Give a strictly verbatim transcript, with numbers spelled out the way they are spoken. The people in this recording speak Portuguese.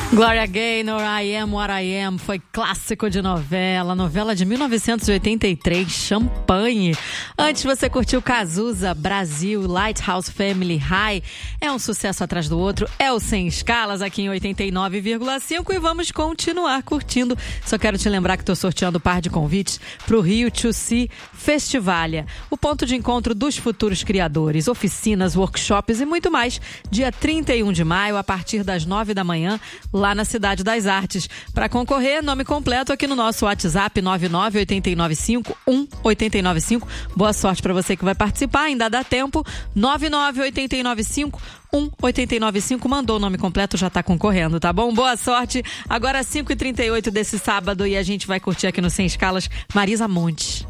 Gloria Gaynor, I Am What I Am, foi clássico de novela, novela de mil novecentos e oitenta e três, Champanhe. Antes você curtiu Cazuza, Brasil, Lighthouse Family High, é um sucesso atrás do outro, é o Sem Escalas aqui em oitenta e nove vírgula cinco e vamos continuar curtindo. Só quero te lembrar que estou sorteando um par de convites para o Rio to See Festivalia, o ponto de encontro dos futuros criadores, oficinas, workshops e muito mais, dia trinta e um de maio, a partir das nove da manhã, lá na Cidade das Artes. Para concorrer, nome completo aqui no nosso WhatsApp nove nove oito nove cinco um oito nove cinco. Boa sorte para você que vai participar, ainda dá tempo. nove nove oito nove cinco um oito nove cinco, mandou o nome completo, já tá concorrendo, tá bom? Boa sorte. Agora cinco e trinta e oito desse sábado e a gente vai curtir aqui no Sem Escalas Marisa Monte.